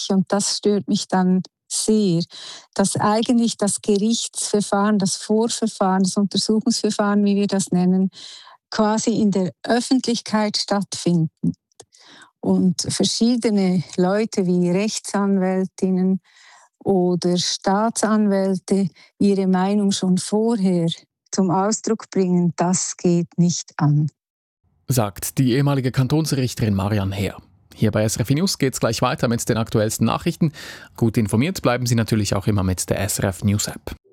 mich, und das stört mich dann sehr, dass eigentlich das Gerichtsverfahren, das Vorverfahren, das Untersuchungsverfahren, wie wir das nennen, quasi in der Öffentlichkeit stattfinden. Und verschiedene Leute wie Rechtsanwältinnen oder Staatsanwälte ihre Meinung schon vorher zum Ausdruck bringen, das geht nicht an. Sagt die ehemalige Kantonsrichterin Marianne Heer. Hier bei SRF News geht es gleich weiter mit den aktuellsten Nachrichten. Gut informiert bleiben Sie natürlich auch immer mit der SRF News App.